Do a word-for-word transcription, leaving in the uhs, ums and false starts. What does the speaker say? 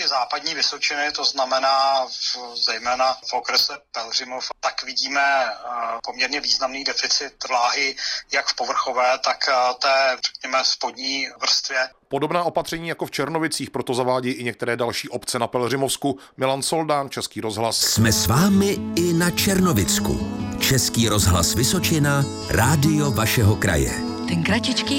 západní Vysočiny, to znamená v, zejména v okrese Pelhřimov, tak vidíme poměrně významný deficit vláhy jak v povrchové, tak té, řekněme, spodní vrstvě. Podobná opatření jako v Černovicích proto zavádí i některé další obce na Pelhřimovsku. Milan Soldán, Český rozhlas. Jsme s vámi i na Černovicku. Český rozhlas Vysočina, rádio vašeho kraje. Ten kratičký